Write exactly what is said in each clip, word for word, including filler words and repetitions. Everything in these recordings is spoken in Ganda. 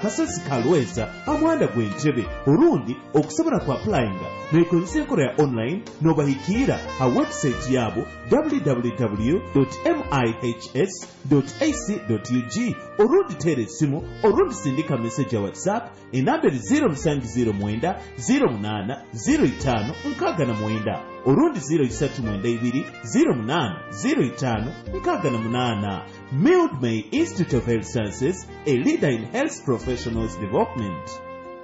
Kasasi Kalweza amwanda gwenjebe urundi okusobola ku applyinga nekozesa enkola ya online nobahikira ha website yabo w w w dot mihs dot a c dot u g urundi tere simu urundi sindika message ya WhatsApp inamberi zero musanju zero mwenda zero munana zero itano nkaga na mwenda urundi zero isatu mwenda ibiri zero munana zero itano nkaga na munana. Mildmay Institute of Health Sciences, a leader in health professionals development.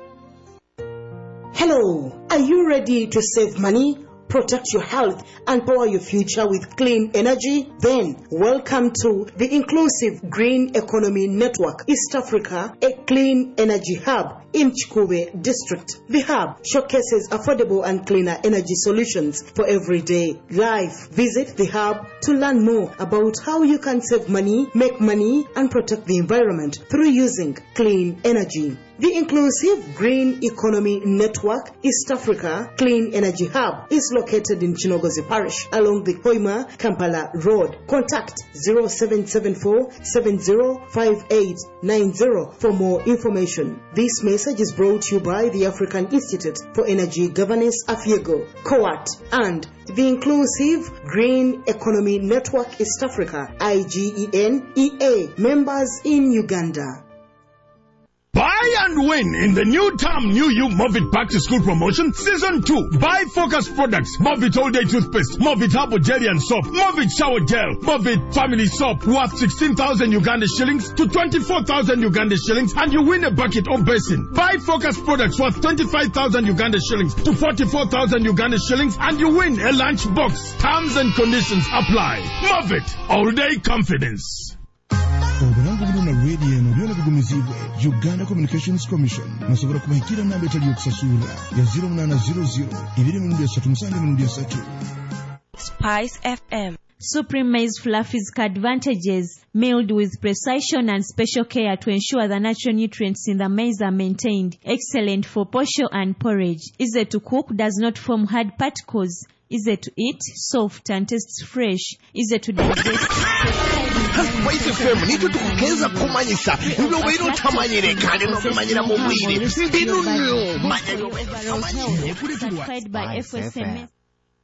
Hello, are you ready to save money, protect your health, and power your future with clean energy? Then, welcome to the Inclusive Green Economy Network East Africa, a clean energy hub in Chikube District. The hub showcases affordable and cleaner energy solutions for everyday life. Visit the hub to learn more about how you can save money, make money, and protect the environment through using clean energy. The Inclusive Green Economy Network East Africa Clean Energy Hub is located in Chinogozi Parish along the Hoima Kampala Road. Contact zero seven seven four seven zero five eight nine zero for more information. This message is brought to you by the African Institute for Energy Governance, AFIEGO, COAT, and the Inclusive Green Economy Network East Africa, I G E N E A, members in Uganda. Buy and win in the new term New You Movit Back to School promotion season two. Buy Focus products, Movit All Day Toothpaste, Movit Herbal Jelly and Soap, Movit Shower Gel, Movit Family Soap worth sixteen thousand Uganda shillings to twenty-four thousand Uganda shillings and you win a bucket or basin. Buy Focus products worth twenty-five thousand Uganda shillings to forty-four thousand Uganda shillings and you win a lunch box. Terms and conditions apply. Movit All Day Confidence. Obulango buno na radio no byona bigumizibwe Uganda Communications Commission nasobora kubahikira namba etali yokusasula ya zero nine zero zero ibiri mu ndia tatu musange mu ndia tatu. Spice F M. Supreme Maize Flour physical advantages, milled with precision and special care to ensure the natural nutrients in the maize are maintained. Excellent for posho and porridge. Easy to cook, does not form hard particles. Easy to eat, soft and tastes fresh. Easy to digest. Spice F M nito tukugeza kumanyisa nibyo wero tamanyire kandi no kumanyira mu bwire bino nyo manyo certified by F S M S.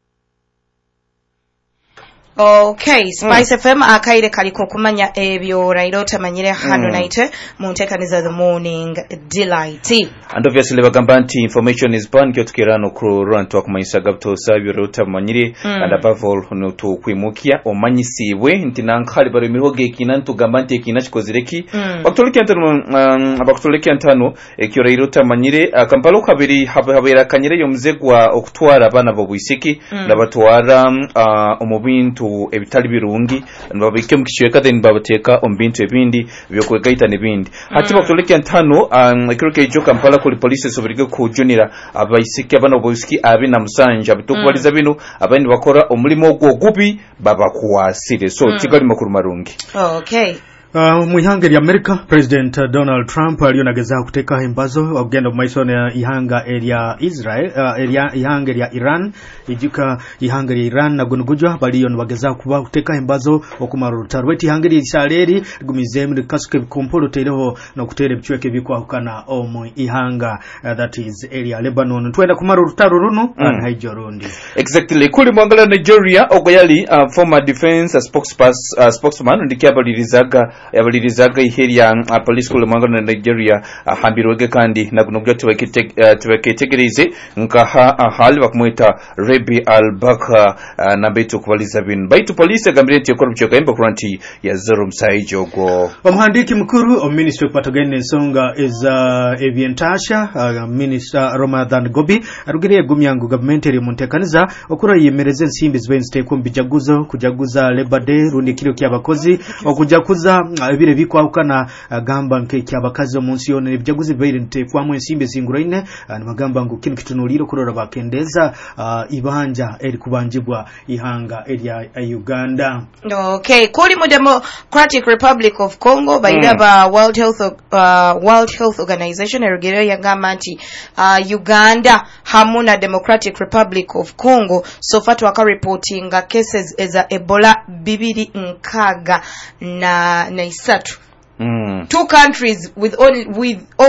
Okay, Spice mm. F M akaire kaliko kumanya ebyo rairo tamanyire hano mm. naite muntekaniza the morning delight. And obviously bagamba nti information is born kyo tukirano ku run to kumanyisa gabto sabyo rota manyire mm. and above all no to kwimukia omanyisiwe nti nankali bari mihoge kinantu gamba nti kinachkozireki mm. bakutoleki antano um, bakutoleki antano ekyo rairo tamanyire uh, Kampala kabiri habera kanyire yomzegwa okutwara abana bobwisiki mm. nabatwara uh, omubintu ebitali birungi nbabike mukishweka then babateka ombintu ebindi byokwegaita nebindi hati bakutoleki ntano um, kiruke jo Kampala kuli police soberige kujunira abayisiki abana boyisiki abina musanja bitokubaliza bino abandi bakora omulimo ogwo gubi babakuwasire so mm. kigali makuru marungi. Okay. Uh, mu ihanga lya America President uh, Donald Trump alionageza kuteka embazo ogenda maiso ya ihanga lya Israel uh, lya ihanga lya Iran ijuka ihanga lya Iran na gunugujwa baliyo nabageza kuba kuteka embazo okumara tarweti ihanga lya Israel gumizemu kasuke bikompolo tereho no kutere bichweke bikwakana omu ihanga uh, that is area Lebanon twenda kumara rutaro runo mm. haijorundi exactly kuli mwangala Nigeria ogoyali uh, former defense uh, spokesperson uh, spokesman ndikyabalizaga yabalirizaga iheria uh, police kule mwanga na Nigeria uh, hambirwege kandi nagunubyo tuweketegereze uh, nka ha, uh, hali bakumwita Rebi al-Baka uh, na betu kubaliza binu baitu police gambire nti yakora mchoka imba kuranti ya zero msaijogo. Omuhandiki mkuru o Ministry of Patogene Nsonga is uh, Evientasha uh, Minister Ramadan Gobi arugiriye gumyangu government eri muntekaniza okura yemereze nsimbi zwenste kumbijaguzo kujaguza Labor Day rundi kilo kyabakozi okujakuza ebire uh, bikwakana uh, gamba nke kyabakazi omunsi yone ebyaguzi baire ntekwamu ensimbi zinguraine uh, magamba ngo kinu kitunuliro kurora bakendeza uh, ibanja eri kubanjibwa ihanga erya Uganda. Okay, kuli mu Democratic Republic of Congo baidaba mm. World Health uh, World Health Organization erugero yagamba nti uh, Uganda hamuna Democratic Republic of Congo so far waka reporting cases eza Ebola bibiri nkaga na na isatu. Mm. Two countries with only with